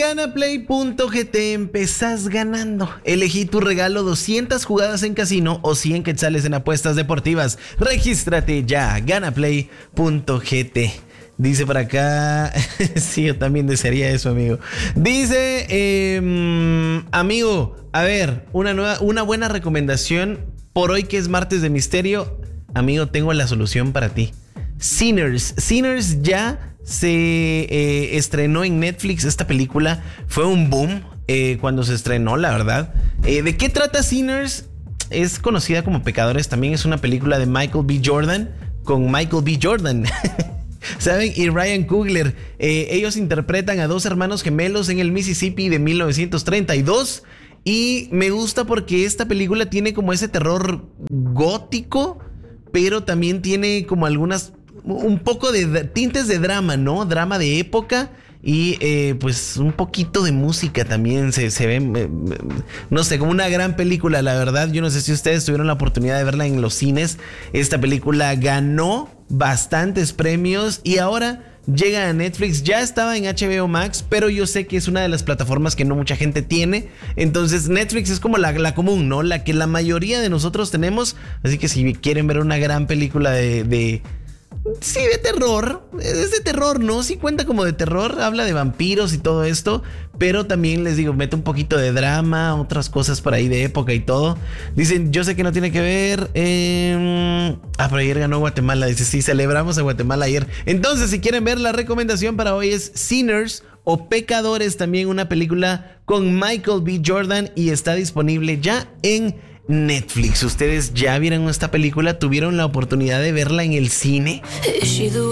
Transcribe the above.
ganaplay.gt empezás ganando. Elegí tu regalo: 200 jugadas en casino o 100 quetzales en apuestas deportivas. Regístrate ya, ganaplay.gt. Dice por acá, sí, yo también desearía eso, amigo. Dice, amigo, a ver, una buena recomendación por hoy que es martes de misterio. Amigo, tengo la solución para ti. Sinners ya se estrenó en Netflix. Esta película fue un boom cuando se estrenó, la verdad. ¿De qué trata Sinners? Es conocida como Pecadores. También es una película de Michael B. Jordan con Michael B. Jordan. ¿Saben? Y Ryan Coogler. Ellos interpretan a dos hermanos gemelos en el Mississippi de 1932. Y me gusta porque esta película tiene como ese terror gótico, pero también tiene como un poco de tintes de drama, ¿no? Drama de época y pues un poquito de música también se ve, no sé, como una gran película, la verdad. Yo no sé si ustedes tuvieron la oportunidad de verla en los cines. Esta película ganó bastantes premios y ahora llega a Netflix. Ya estaba en HBO Max, pero yo sé que es una de las plataformas que no mucha gente tiene. Entonces Netflix es como la común, ¿no? La que la mayoría de nosotros tenemos. Así que si quieren ver una gran película sí, de terror. Es de terror, ¿no? Sí cuenta como de terror. Habla de vampiros y todo esto. Pero también les digo, mete un poquito de drama, otras cosas por ahí de época y todo. Dicen, yo sé que no tiene que ver. Pero ayer ganó Guatemala. Dice, sí, celebramos a Guatemala ayer. Entonces, si quieren ver, la recomendación para hoy es Sinners o Pecadores. También una película con Michael B. Jordan y está disponible ya en Netflix. ¿Ustedes ya vieron esta película? ¿Tuvieron la oportunidad de verla en el cine?